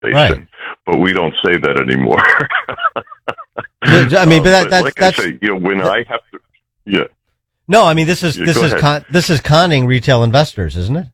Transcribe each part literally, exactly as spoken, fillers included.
Right. But we don't say that anymore. I mean, but, that, uh, but that's, like that's, I say, you know, when that, I have to, yeah. No, I mean, this is, yeah, this is, con, this is conning retail investors, isn't it?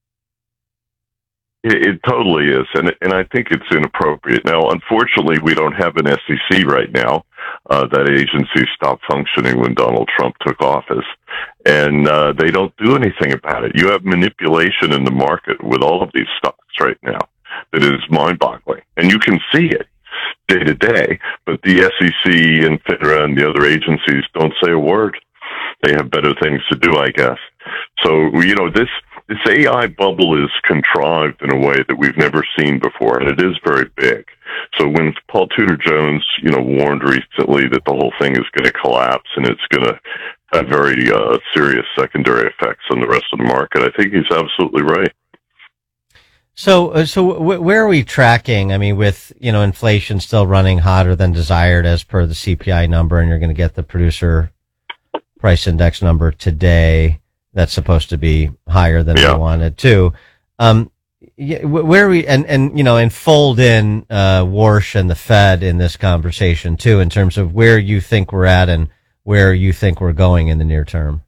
It, it totally is. And, and I think it's inappropriate. Now, unfortunately, we don't have an S E C right now. Uh, that agency stopped functioning when Donald Trump took office. And, uh, they don't do anything about it. You have manipulation in the market with all of these stocks right now that is mind-boggling. And you can see it day to day, but the S E C and FINRA and the other agencies don't say a word. They have better things to do, I guess. So, you know, this, this A I bubble is contrived in a way that we've never seen before, and it is very big. So when Paul Tudor Jones, you know, warned recently that the whole thing is going to collapse and it's going to have very uh, serious secondary effects on the rest of the market, I think he's absolutely right. So, uh, so w- where are we tracking? I mean, with, you know, inflation still running hotter than desired as per the C P I number, and you're going to get the producer price index number today. That's supposed to be higher than yeah. we wanted too. Um, yeah, where are we, and, and, you know, and fold in, uh, Warsh and the Fed in this conversation too, in terms of where you think we're at and where you think we're going in the near term.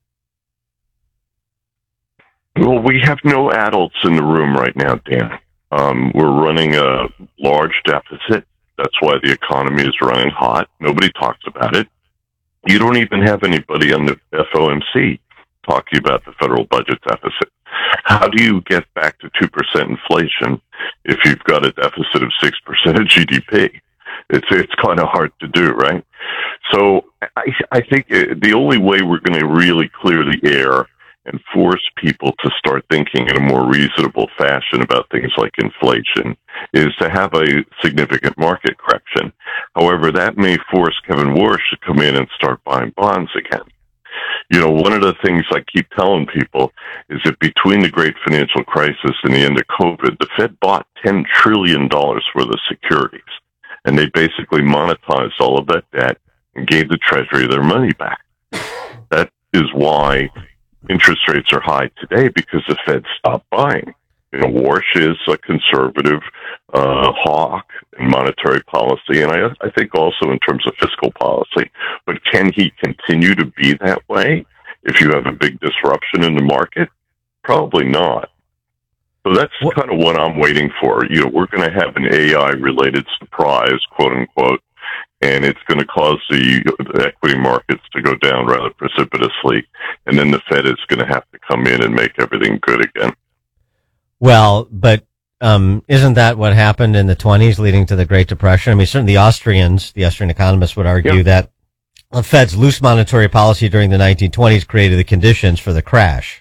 Well, we have no adults in the room right now, Dan. Um, we're running a large deficit. That's why the economy is running hot. Nobody talks about it. You don't even have anybody on the F O M C talking about the federal budget deficit. How do you get back to two percent inflation if you've got a deficit of six percent of G D P? It's it's kind of hard to do, right? So I, I think the only way we're going to really clear the air and force people to start thinking in a more reasonable fashion about things like inflation is to have a significant market correction. However, that may force Kevin Warsh to come in and start buying bonds again. You know, one of the things I keep telling people is that between the great financial crisis and the end of COVID, the Fed bought ten trillion dollars worth of securities, and they basically monetized all of that debt and gave the Treasury their money back. That is why interest rates are high today, because the Fed stopped buying. You know, Warsh is a conservative uh, hawk in monetary policy, and I, I think also in terms of fiscal policy. But can he continue to be that way if you have a big disruption in the market? Probably not. So that's what? kind of what I'm waiting for. You know, we're going to have an A I-related surprise, quote unquote, and it's going to cause the, the equity markets to go down rather precipitously, and then the Fed is going to have to come in and make everything good again. Well, but um, isn't that what happened in the twenties leading to the Great Depression? I mean, certainly the Austrians, the Austrian economists would argue yeah. that the Fed's loose monetary policy during the nineteen twenties created the conditions for the crash.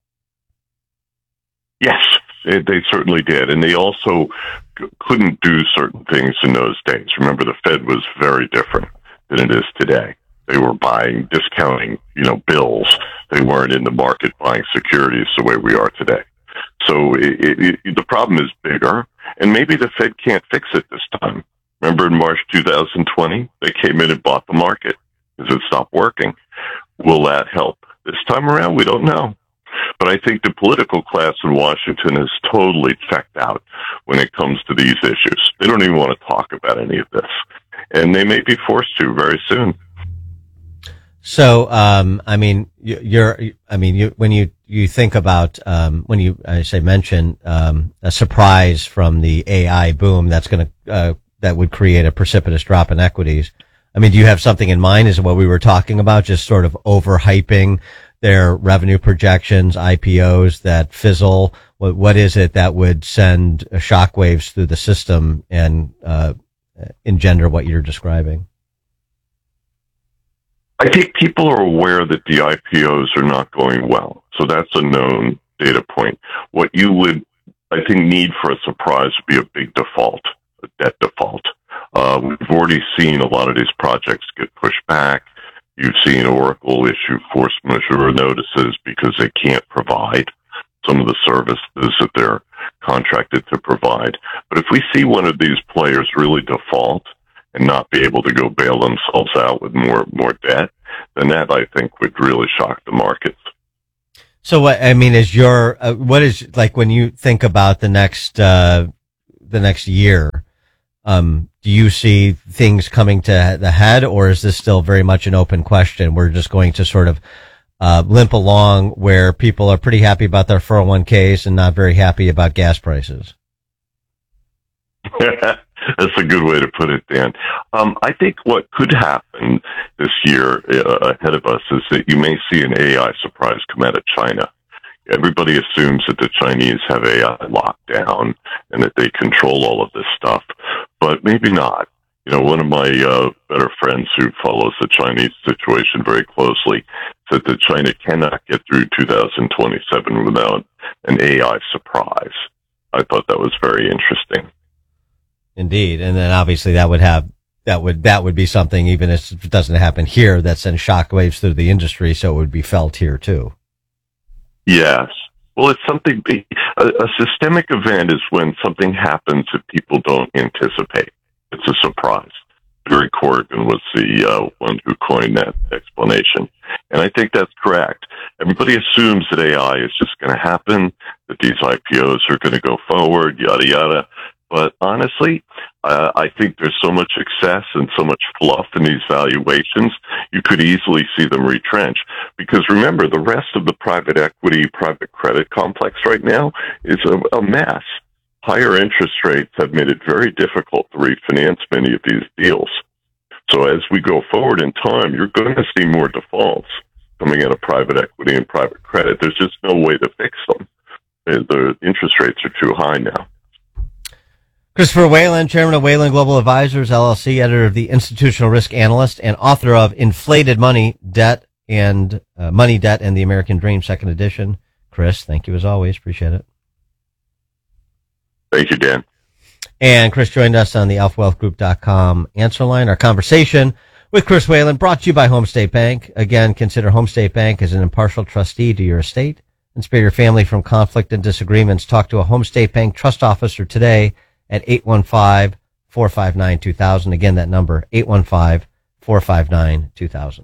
Yes, it, they certainly did. And they also c- couldn't do certain things in those days. Remember, the Fed was very different than it is today. They were buying, discounting, you know, bills. They weren't in the market buying securities the way we are today. So it, it, it, the problem is bigger, and maybe the Fed can't fix it this time. Remember in March two thousand twenty, they came in and bought the market because it stopped working. Will that help this time around? We don't know. But I think the political class in Washington is totally checked out when it comes to these issues. They don't even want to talk about any of this, and they may be forced to very soon. So, um, I mean, you're, I mean, you, when you, you think about, um, when you, I say mention, um, a surprise from the A I boom that's going to, uh, that would create a precipitous drop in equities. I mean, do you have something in mind? Is it what we were talking about? Just sort of overhyping their revenue projections, I P Os that fizzle? What, what is it that would send shockwaves through the system and, uh, engender what you're describing? I think people are aware that the I P Os are not going well. So that's a known data point. What you would, I think, need for a surprise would be a big default, a debt default. Uh, we've already seen a lot of these projects get pushed back. You've seen Oracle issue force majeure notices because they can't provide some of the services that they're contracted to provide. But if we see one of these players really default and not be able to go bail themselves out with more more debt, then that, I think, would really shock the markets. So, what I mean is, your uh, what is like when you think about the next uh, the next year, um, do you see things coming to the head, or is this still very much an open question? We're just going to sort of uh, limp along where people are pretty happy about their four oh one k's and not very happy about gas prices. That's a good way to put it, Dan. Um, I think what could happen this year uh, ahead of us is that you may see an A I surprise come out of China. Everybody assumes that the Chinese have A I locked down and that they control all of this stuff, but maybe not. You know, one of my uh, better friends who follows the Chinese situation very closely said that China cannot get through two thousand twenty-seven without an A I surprise. I thought that was very interesting. Indeed. And then obviously that would have, that would, that would be something, even if it doesn't happen here, that sends shockwaves through the industry. So it would be felt here too. Yes. Well, it's something, a, a systemic event is when something happens that people don't anticipate. It's a surprise. Barry Corrigan was the uh, one who coined that explanation. And I think that's correct. Everybody assumes that A I is just going to happen, that these I P Os are going to go forward, yada, yada. But honestly, uh, I think there's so much excess and so much fluff in these valuations, you could easily see them retrench. Because remember, the rest of the private equity, private credit complex right now is a, a mess. Higher interest rates have made it very difficult to refinance many of these deals. So as we go forward in time, you're going to see more defaults coming out of private equity and private credit. There's just no way to fix them. The interest rates are too high now. Christopher Whalen, chairman of Whalen Global Advisors, L L C, editor of the Institutional Risk Analyst, and author of Inflated Money, Debt and uh, Money, Debt, and the American Dream, second edition. Chris, thank you as always. Appreciate it. Thank you, Dan. And Chris joined us on the alpha wealth group dot com answer line. Our conversation with Chris Whalen brought to you by Home State Bank. Again, consider Home State Bank as an impartial trustee to your estate and spare your family from conflict and disagreements. Talk to a Home State Bank trust officer today at eight one five, four five nine, two thousand. Again, that number, eight one five, four five nine, two thousand.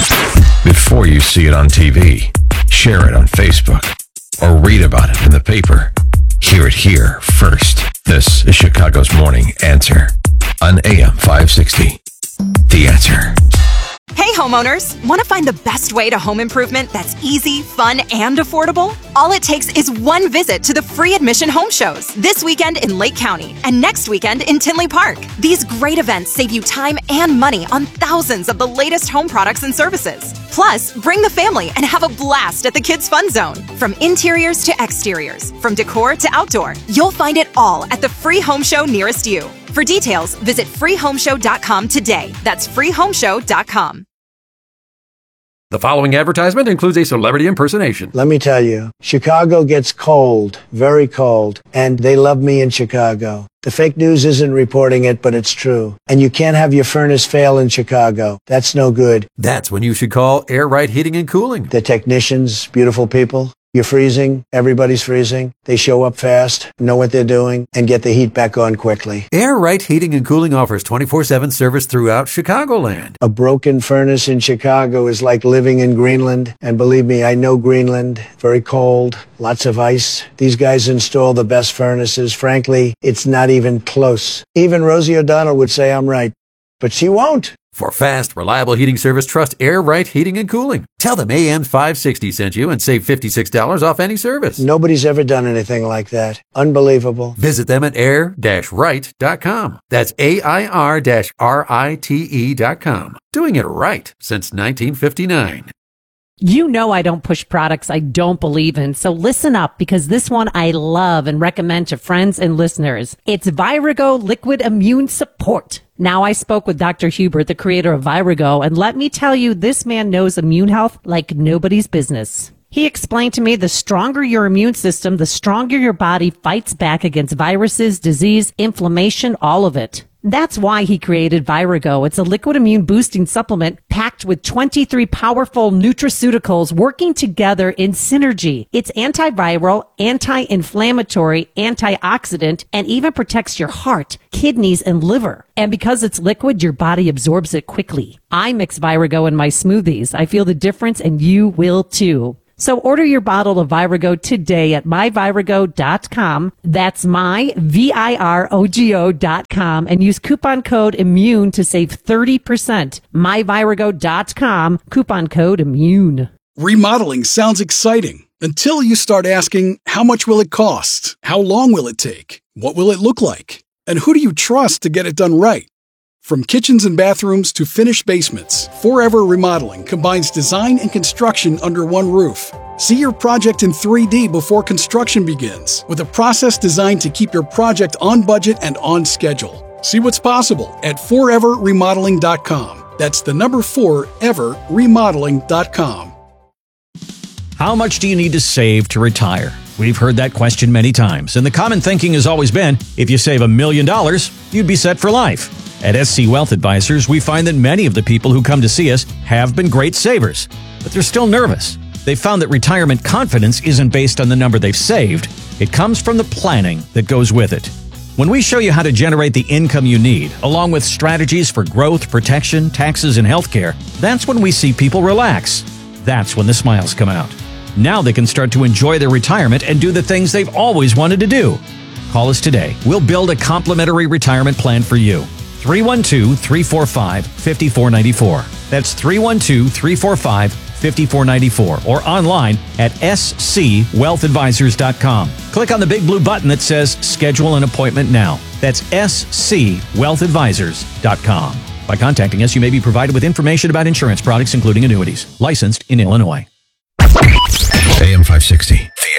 Before you see it on T V, share it on Facebook, or read about it in the paper. Hear it here first. This is Chicago's Morning Answer on A M five sixty. The Answer. Hey homeowners, want to find the best way to home improvement that's easy, fun, and affordable? All it takes is one visit to the free admission home shows this weekend in Lake County and next weekend in Tinley Park. These great events save you time and money on thousands of the latest home products and services. Plus, bring the family and have a blast at the Kids Fun Zone. From interiors to exteriors, from decor to outdoor, you'll find it all at the free home show nearest you. For details, visit free home show dot com today. That's free home show dot com. The following advertisement includes a celebrity impersonation. Let me tell you, Chicago gets cold, very cold, and they love me in Chicago. The fake news isn't reporting it, but it's true. And you can't have your furnace fail in Chicago. That's no good. That's when you should call Air Right Heating and Cooling. The technicians, beautiful people. You're freezing, everybody's freezing. They show up fast, know what they're doing, and get the heat back on quickly. Air Right Heating and Cooling offers twenty-four seven service throughout Chicagoland. A broken furnace in Chicago is like living in Greenland. And believe me, I know Greenland. Very cold, lots of ice. These guys install the best furnaces. Frankly, it's not even close. Even Rosie O'Donnell would say I'm right, but she won't. For fast, reliable heating service, trust Air Right Heating and Cooling. Tell them A M five sixty sent you and save fifty-six dollars off any service. Nobody's ever done anything like that. Unbelievable. Visit them at air dash right dot com. That's A I R R I T E dot com. Doing it right since nineteen fifty-nine. You know I don't push products I don't believe in, so listen up because this one I love and recommend to friends and listeners. It's Virago Liquid Immune Support. Now I spoke with Doctor Hubert, the creator of Virago, and let me tell you, this man knows immune health like nobody's business. He explained to me the stronger your immune system, the stronger your body fights back against viruses, disease, inflammation, all of it. That's why he created Virago. It's a liquid immune boosting supplement packed with twenty-three powerful nutraceuticals working together in synergy. It's antiviral, anti-inflammatory, antioxidant, and even protects your heart, kidneys, and liver. And because it's liquid, your body absorbs it quickly. I mix Virago in my smoothies. I feel the difference, and you will too. So order your bottle of Virago today at my virago dot com. That's my, V I R O G O dot com, and use coupon code IMMUNE to save thirty percent. my virago dot com, coupon code IMMUNE. Remodeling sounds exciting until you start asking, how much will it cost? How long will it take? What will it look like? And who do you trust to get it done right? From kitchens and bathrooms to finished basements, Forever Remodeling combines design and construction under one roof. See your project in three D before construction begins, with a process designed to keep your project on budget and on schedule. See what's possible at forever remodeling dot com. That's the number four, ever remodeling dot com. How much do you need to save to retire? We've heard that question many times, and the common thinking has always been, if you save a million dollars, you'd be set for life. At S C Wealth Advisors, we find that many of the people who come to see us have been great savers, but they're still nervous. They've found that retirement confidence isn't based on the number they've saved. It comes from the planning that goes with it. When we show you how to generate the income you need, along with strategies for growth, protection, taxes, and healthcare, that's when we see people relax. That's when the smiles come out. Now they can start to enjoy their retirement and do the things they've always wanted to do. Call us today. We'll build a complimentary retirement plan for you. three one two, three four five, five four nine four. That's three one two, three four five, five four nine four or online at s c wealth advisors dot com. Click on the big blue button that says Schedule an Appointment Now. That's s c wealth advisors dot com. By contacting us, you may be provided with information about insurance products, including annuities. Licensed in Illinois. A M five sixty,